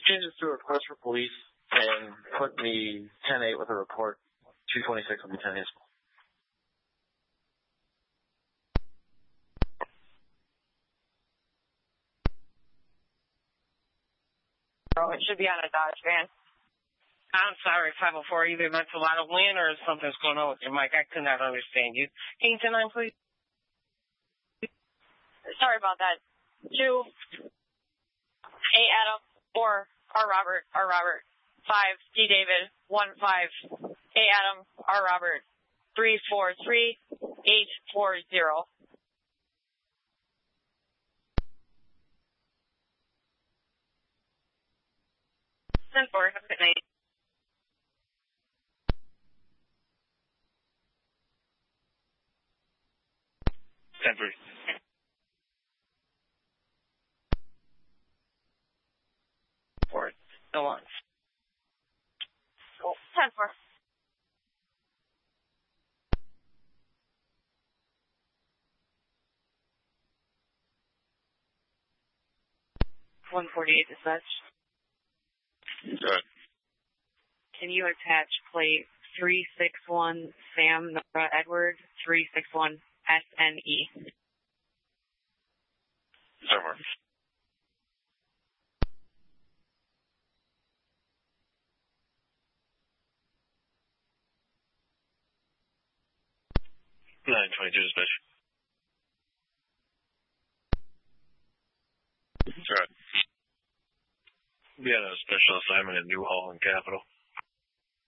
change this to a request for police and put me 10-8 with a report. 226 on the 10 Hazel. It should be on a Dodge van. I'm sorry, 504. Either that's a lot of wind or something's going on with your mic. I could not understand you. Can you 10-9, please? Sorry about that. 2, 8 Adam, 4 R Robert, 5 D David, 1 5 A Adam, R Robert, 3 4 3 8 4 0. Have a good night. Denver. Or go on. 10-4. dispatch. Good. Can you attach plate 361 Sam Nora Edward 361 SNE? Server. Nine 22 dispatch. Good. We had a special assignment at Newhall and Capitol.